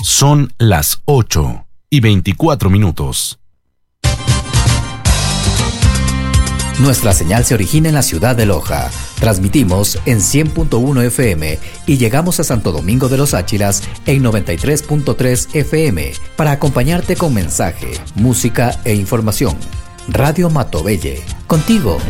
Son las 8:24. Nuestra señal se origina en la ciudad de Loja. Transmitimos en 100.1 FM y llegamos a Santo Domingo de los Áchilas en 93.3 FM para acompañarte con mensaje, música e información. Radio Matobelle, contigo